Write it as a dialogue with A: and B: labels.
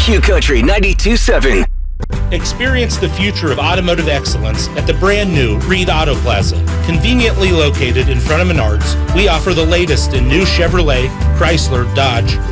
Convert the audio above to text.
A: Q Country 92.7.
B: Experience the future of automotive excellence at the brand new Reed Auto Plaza. Conveniently located in front of Menards, we offer the latest in new Chevrolet, Chrysler, Dodge,